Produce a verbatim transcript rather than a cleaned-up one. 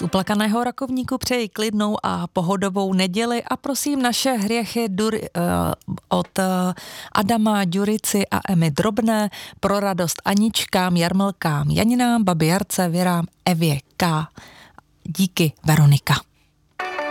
Z uplakaného Rakovníku přeji klidnou a pohodovou neděli a prosím naše hriechy dur, uh, od uh, Adama Ďurici a Emy Drobné pro radost Aničkám, Jarmilkám, Janinám, Babi Jarce, Věrám, Evě K. Díky, Veronika.